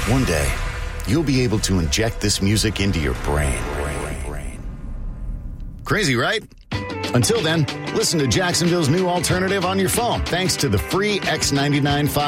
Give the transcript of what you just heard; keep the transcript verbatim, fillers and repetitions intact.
One day, you'll be able to inject this music into your brain. Crazy, right? Until then, listen to Jacksonville's new alternative on your phone thanks to the free X ninety-nine five